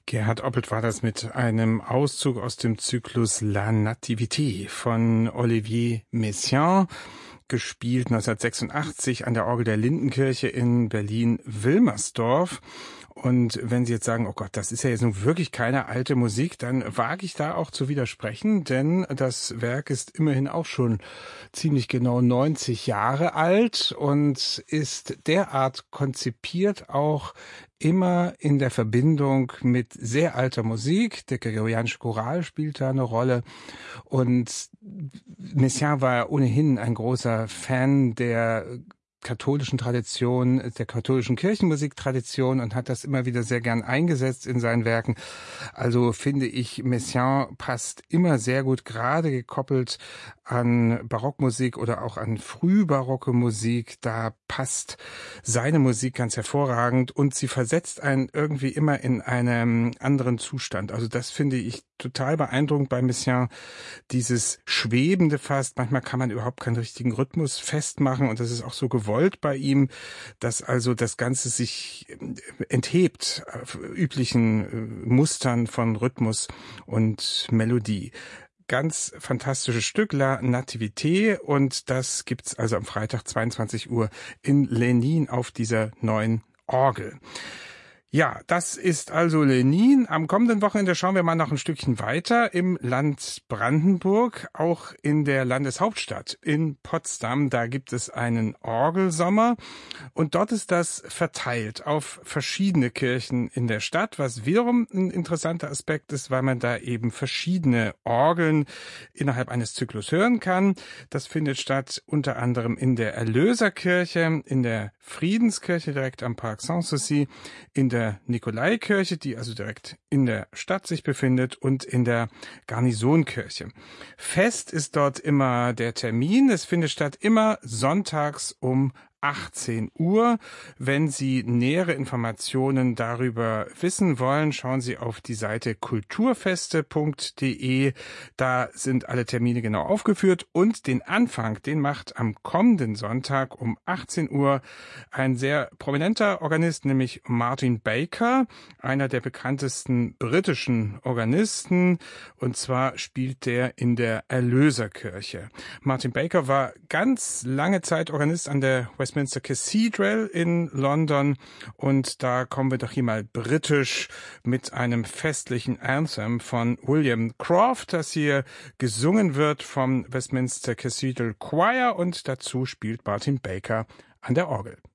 Gerhard Oppelt war das mit einem Auszug aus dem Zyklus La Nativité von Olivier Messiaen, gespielt 1986 an der Orgel der Lindenkirche in Berlin-Wilmersdorf. Und wenn Sie jetzt sagen, oh Gott, das ist ja jetzt nun wirklich keine alte Musik, dann wage ich da auch zu widersprechen, denn das Werk ist immerhin auch schon ziemlich genau 90 Jahre alt und ist derart konzipiert auch immer in der Verbindung mit sehr alter Musik. Der gregorianische Choral spielt da eine Rolle. Und Messiaen war ohnehin ein großer Fan der katholischen Tradition, der katholischen Kirchenmusiktradition und hat das immer wieder sehr gern eingesetzt in seinen Werken. Also finde ich, Messiaen passt immer sehr gut, gerade gekoppelt an Barockmusik oder auch an frühbarocke Musik. Da passt seine Musik ganz hervorragend und sie versetzt einen irgendwie immer in einen anderen Zustand. Also das finde ich total beeindruckend bei Messiaen, dieses Schwebende fast. Manchmal kann man überhaupt keinen richtigen Rhythmus festmachen und das ist auch so gewollt bei ihm, dass also das Ganze sich enthebt üblichen Mustern von Rhythmus und Melodie. Ganz fantastisches Stück, La Nativité, und das gibt's also am Freitag 22 Uhr in Lenin auf dieser neuen Orgel. Ja, das ist also Lenin. Am kommenden Wochenende schauen wir mal noch ein Stückchen weiter im Land Brandenburg, auch in der Landeshauptstadt in Potsdam. Da gibt es einen Orgelsommer und dort ist das verteilt auf verschiedene Kirchen in der Stadt, was wiederum ein interessanter Aspekt ist, weil man da eben verschiedene Orgeln innerhalb eines Zyklus hören kann. Das findet statt unter anderem in der Erlöserkirche, in der Friedenskirche direkt am Parc Sanssouci, in der Nikolaikirche, die also direkt in der Stadt sich befindet, und in der Garnisonkirche. Fest ist dort immer der Termin. Es findet statt immer sonntags um 18 Uhr. Wenn Sie nähere Informationen darüber wissen wollen, schauen Sie auf die Seite kulturfeste.de. Da sind alle Termine genau aufgeführt und den Anfang, den macht am kommenden Sonntag um 18 Uhr ein sehr prominenter Organist, nämlich Martin Baker, einer der bekanntesten britischen Organisten, und zwar spielt der in der Erlöserkirche. Martin Baker war ganz lange Zeit Organist an der Westminster Cathedral in London, und da kommen wir doch hier mal britisch mit einem festlichen Anthem von William Croft, das hier gesungen wird vom Westminster Cathedral Choir, und dazu spielt Martin Baker an der Orgel.